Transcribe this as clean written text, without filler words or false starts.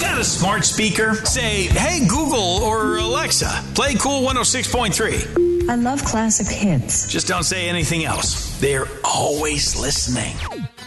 Got a smart speaker? Say, hey, Google or Alexa, play Cool 106.3. I love classic hits. Just don't say anything else. They're always listening.